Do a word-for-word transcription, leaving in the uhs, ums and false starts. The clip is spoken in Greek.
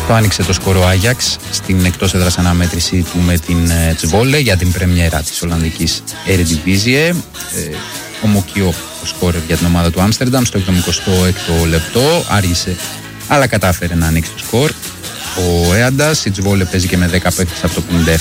Το άνοιξε το σκορ ο Άγιαξ στην εκτός έδρας αναμέτρηση του με την Τσβόλε για την πρεμιέρα της Ολλανδικής Eredivisie. Ε, ομοκιό το σκορ για την ομάδα του Άμστερνταμ στο εβδομηκοστό έκτο λεπτό. Άργησε, αλλά κατάφερε να ανοίξει το σκορ ο Έαντας. Η Τσβόλε παίζει και με δέκα παίκτες από το πενήντα